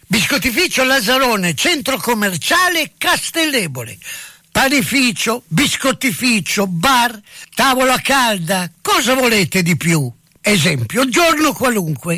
Biscottificio Lazzarone, centro commerciale Castellebole. Panificio, biscottificio, bar, tavola calda. Cosa volete di più? Esempio, giorno qualunque.